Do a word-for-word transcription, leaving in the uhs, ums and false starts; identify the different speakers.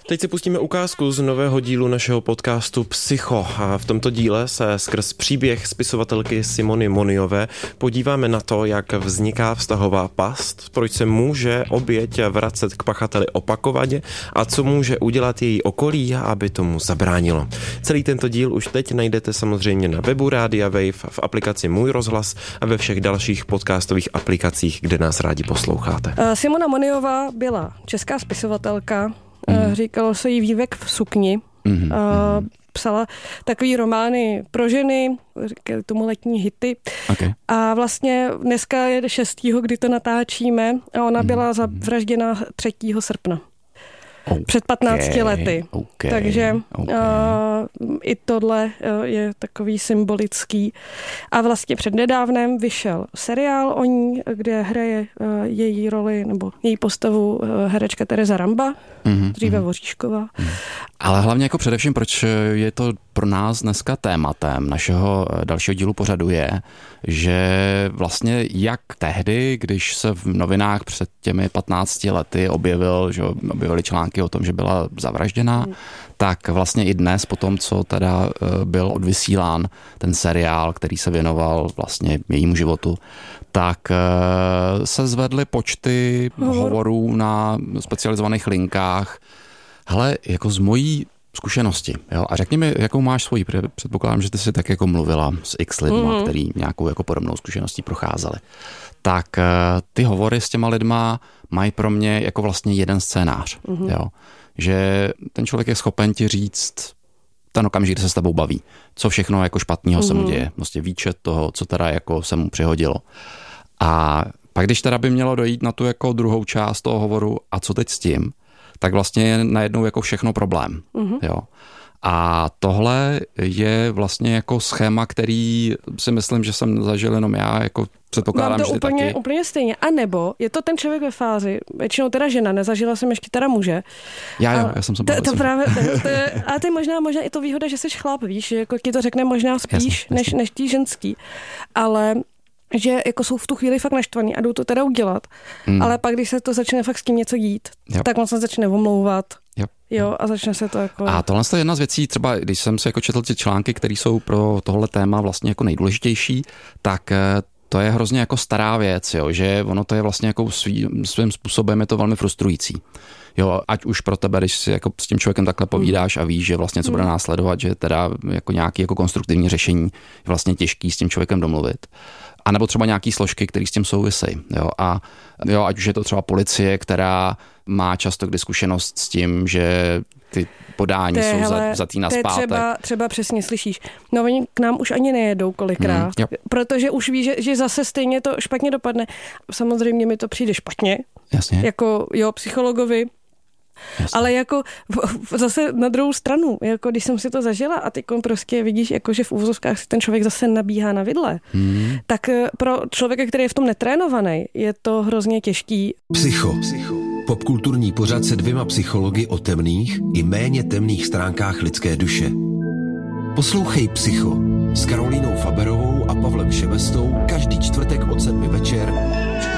Speaker 1: Teď si pustíme ukázku z nového dílu našeho podcastu Psycho. A v tomto díle se skrz příběh spisovatelky Simony Moniové podíváme na to, jak vzniká vztahová past, proč se může oběť vracet k pachateli opakovaně a co může udělat její okolí, aby tomu zabránilo. Celý tento díl už teď najdete samozřejmě na webu Rádia Wave, v aplikaci Můj rozhlas a ve všech dalších podcastových aplikacích, kde nás rádi posloucháte.
Speaker 2: Simona Moniová byla česká spisovatelka. Mm. Říkalo se jí Vývek v sukni. Mm. Psala takový romány pro ženy, říkali tomu letní hity.
Speaker 3: Okay.
Speaker 2: A vlastně dneska je šestého, kdy to natáčíme a ona byla zavražděna třetího srpna.
Speaker 3: Okay.
Speaker 2: Před patnácti lety.
Speaker 3: Okay.
Speaker 2: Takže
Speaker 3: okay.
Speaker 2: Uh, i tohle uh, je takový symbolický. A vlastně přednedávnem vyšel seriál o ní, kde hraje uh, její roli, nebo její postavu uh, herečka Tereza Ramba, mm-hmm. dříve Voříšková.
Speaker 3: Mm. Ale hlavně jako především, proč je to pro nás dneska tématem našeho dalšího dílu pořadu je, že vlastně jak tehdy, když se v novinách před těmi patnácti lety objevil, že objevily články o tom, že byla zavražděná, mm. tak vlastně i dnes po tom, co teda byl odvysílán ten seriál, který se věnoval vlastně jejímu životu, tak se zvedly počty hovorů na specializovaných linkách. Hele, jako z mojí zkušenosti, jo? A řekni mi, jakou máš svoji, předpokládám, že ty si tak jako mluvila s x lidma, mm-hmm. který nějakou jako podobnou zkušeností procházeli. Tak ty hovory s těma lidma mají pro mě jako vlastně jeden scénář, mm-hmm. jo? Že ten člověk je schopen ti říct ten okamžik, kdy se s tebou baví, co všechno jako špatného mm-hmm. se mu děje, vlastně výčet toho, co teda jako se mu přihodilo. A pak když teda by mělo dojít na tu jako druhou část toho hovoru a co teď s tím, tak vlastně je najednou jako všechno problém. Mm-hmm. Jo. A tohle je vlastně jako schéma, který si myslím, že jsem zažil jenom já, jako předpokládám,
Speaker 2: Mám to
Speaker 3: že
Speaker 2: úplně,
Speaker 3: taky.
Speaker 2: úplně stejně. A nebo je to ten člověk ve fázi, většinou teda žena, nezažila jsem ještě teda muže.
Speaker 3: Já jo, já jsem se
Speaker 2: to, to právě, to, to je, a to je možná, možná i to výhoda, že jsi chlap, víš, že jako ti to řekne možná spíš, jasně, jasně. než, než tí ženský. Ale že jako jsou v tu chvíli fakt naštvaný a jdou to teda udělat. Hmm. Ale pak, když se to začne fakt s tím něco dít, jo. tak on se začne omlouvat. Jo. jo, a začne se to jako...
Speaker 3: A tohle je jedna z věcí, třeba když jsem se jako četl ty články, které jsou pro tohle téma vlastně jako nejdůležitější, tak to je hrozně jako stará věc, jo, že ono to je vlastně jako svý, svým způsobem je to velmi frustrující. Jo, ať už pro tebe, když si jako s tím člověkem takhle povídáš a víš, že vlastně co bude následovat, že teda jako nějaký jako konstruktivní řešení je vlastně těžký s tím člověkem domluvit. A nebo třeba nějaký složky, které s tím souvisejí. Jo, a jo, ať už je to třeba policie, která má často kdy zkušenost s tím, že ty podání
Speaker 2: te,
Speaker 3: jsou
Speaker 2: hele,
Speaker 3: za, za na zpátek.
Speaker 2: Třeba, třeba přesně slyšíš. No oni k nám už ani nejedou kolikrát, hmm, protože už ví, že, že zase stejně to špatně dopadne. Samozřejmě mi to přijde špatně.
Speaker 3: Jasně.
Speaker 2: Jako jo, psychologovi. Jasně. Ale jako zase na druhou stranu, jako když jsem si to zažila a ty prostě vidíš, jako že v úvozovkách si ten člověk zase nabíhá na vidle, hmm. tak pro člověka, který je v tom netrénovaný, je to hrozně těžký.
Speaker 4: Psycho. Psycho. Popkulturní pořad se dvěma psychologi o temných i méně temných stránkách lidské duše. Poslouchej Psycho s Karolínou Faberovou a Pavlem Šebestou každý čtvrtek od sedmi večer